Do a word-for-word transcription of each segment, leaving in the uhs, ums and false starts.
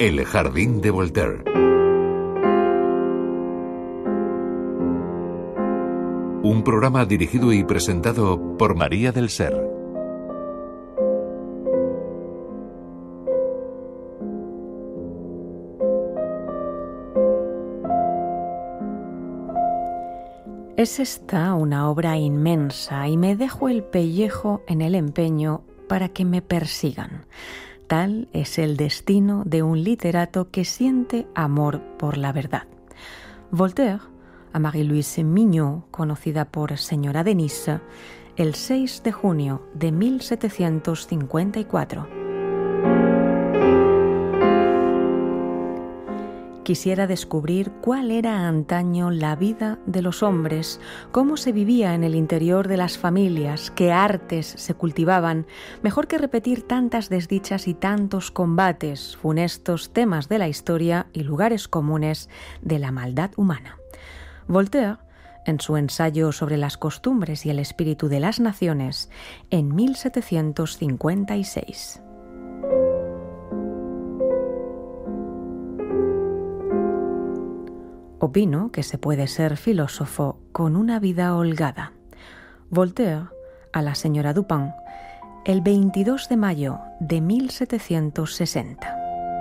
El jardín de Voltaire. Un programa dirigido y presentado por María del Ser. Es esta una obra inmensa y me dejo el pellejo en el empeño para que me persigan. Tal es el destino de un literato que siente amor por la verdad. Voltaire, a Marie-Louise Mignot, conocida por Señora de Nice, el seis de junio de mil setecientos cincuenta y cuatro. Quisiera descubrir cuál era antaño la vida de los hombres, cómo se vivía en el interior de las familias, qué artes se cultivaban, mejor que repetir tantas desdichas y tantos combates, funestos temas de la historia y lugares comunes de la maldad humana. Voltaire, en su ensayo sobre las costumbres y el espíritu de las naciones, en mil setecientos cincuenta y seis. Opino que se puede ser filósofo con una vida holgada. Voltaire, a la señora Dupin, el veintidós de mayo de mil setecientos sesenta.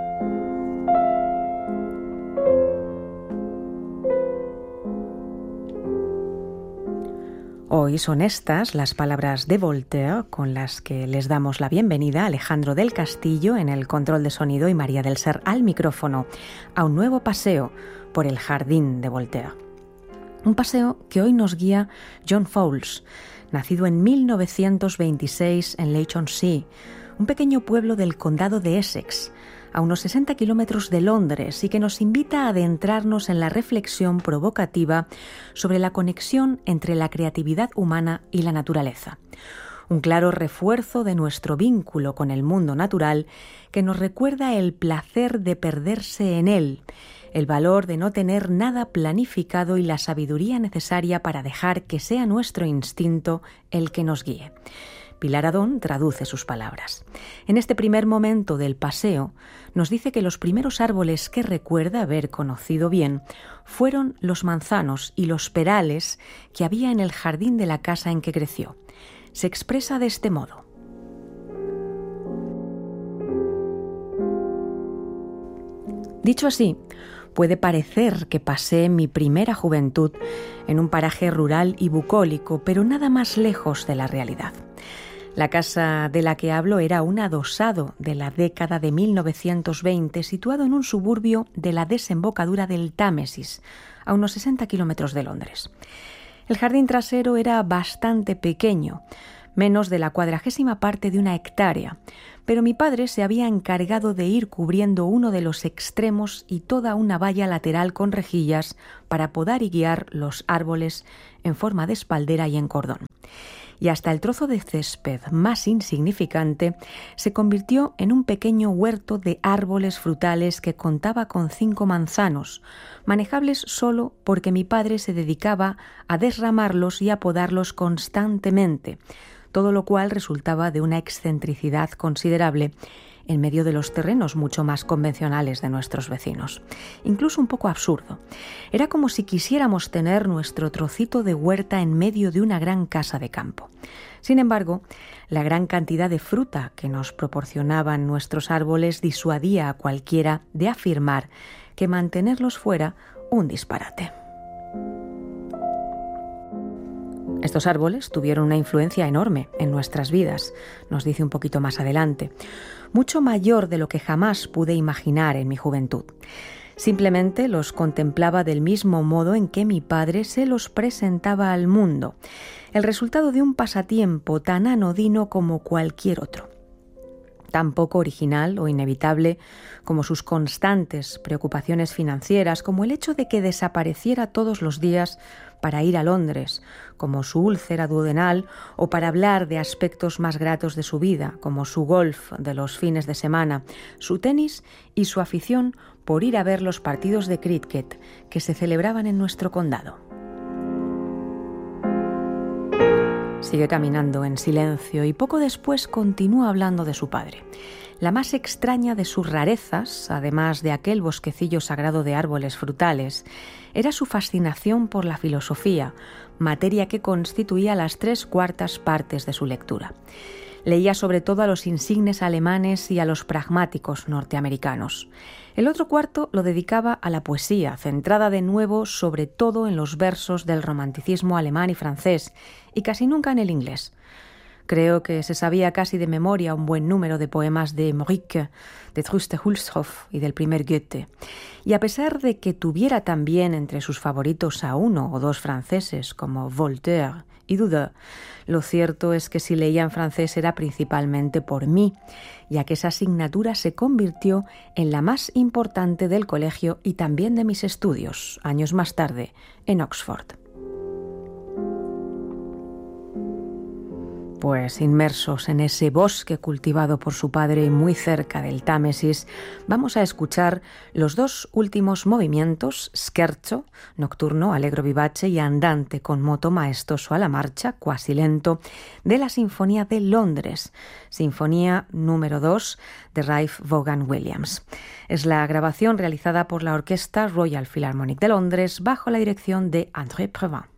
Hoy son estas las palabras de Voltaire con las que les damos la bienvenida a Alejandro del Castillo en el control de sonido y María del Ser al micrófono a un nuevo paseo por el jardín de Voltaire. Un paseo que hoy nos guía John Fowles, nacido en mil novecientos veintiséis en Leigh-on-Sea, un pequeño pueblo del condado de Essex, a unos sesenta kilómetros de Londres, y que nos invita a adentrarnos en la reflexión provocativa sobre la conexión entre la creatividad humana y la naturaleza. Un claro refuerzo de nuestro vínculo con el mundo natural que nos recuerda el placer de perderse en él, el valor de no tener nada planificado y la sabiduría necesaria para dejar que sea nuestro instinto el que nos guíe. Pilar Adón traduce sus palabras. En este primer momento del paseo, nos dice que los primeros árboles que recuerda haber conocido bien fueron los manzanos y los perales que había en el jardín de la casa en que creció. Se expresa de este modo. Dicho así, puede parecer que pasé mi primera juventud en un paraje rural y bucólico, pero nada más lejos de la realidad. La casa de la que hablo era un adosado de la década de mil novecientos veinte, situado en un suburbio de la desembocadura del Támesis, a unos sesenta kilómetros de Londres. El jardín trasero era bastante pequeño, menos de la cuadragésima parte de una hectárea, pero mi padre se había encargado de ir cubriendo uno de los extremos y toda una valla lateral con rejillas para podar y guiar los árboles en forma de espaldera y en cordón. Y hasta el trozo de césped más insignificante se convirtió en un pequeño huerto de árboles frutales que contaba con cinco manzanos, manejables solo porque mi padre se dedicaba a desramarlos y a podarlos constantemente, todo lo cual resultaba de una excentricidad considerable en medio de los terrenos mucho más convencionales de nuestros vecinos. Incluso un poco absurdo. Era como si quisiéramos tener nuestro trocito de huerta en medio de una gran casa de campo. Sin embargo, la gran cantidad de fruta que nos proporcionaban nuestros árboles disuadía a cualquiera de afirmar que mantenerlos fuera un disparate. Estos árboles tuvieron una influencia enorme en nuestras vidas, nos dice un poquito más adelante, mucho mayor de lo que jamás pude imaginar en mi juventud. Simplemente los contemplaba del mismo modo en que mi padre se los presentaba al mundo, el resultado de un pasatiempo tan anodino como cualquier otro, tan poco original o inevitable como sus constantes preocupaciones financieras, como el hecho de que desapareciera todos los días para ir a Londres, como su úlcera duodenal, o para hablar de aspectos más gratos de su vida, como su golf de los fines de semana, su tenis y su afición por ir a ver los partidos de cricket que se celebraban en nuestro condado. Sigue caminando en silencio y poco después continúa hablando de su padre. La más extraña de sus rarezas, además de aquel bosquecillo sagrado de árboles frutales, era su fascinación por la filosofía, materia que constituía las tres cuartas partes de su lectura. Leía sobre todo a los insignes alemanes y a los pragmáticos norteamericanos. El otro cuarto lo dedicaba a la poesía, centrada de nuevo sobre todo en los versos del romanticismo alemán y francés, y casi nunca en el inglés. Creo que se sabía casi de memoria un buen número de poemas de Maurice, de Trüste Hulshoff y del primer Goethe. Y a pesar de que tuviera también entre sus favoritos a uno o dos franceses como Voltaire y Diderot, lo cierto es que si leía en francés era principalmente por mí, ya que esa asignatura se convirtió en la más importante del colegio y también de mis estudios, años más tarde, en Oxford. Pues inmersos en ese bosque cultivado por su padre muy cerca del Támesis, vamos a escuchar los dos últimos movimientos, scherzo, nocturno, allegro vivace, y andante con moto maestoso a la marcha, quasi lento, de la Sinfonía de Londres, Sinfonía número dos de Ralph Vaughan Williams. Es la grabación realizada por la Orquesta Royal Philharmonic de Londres bajo la dirección de André Previn.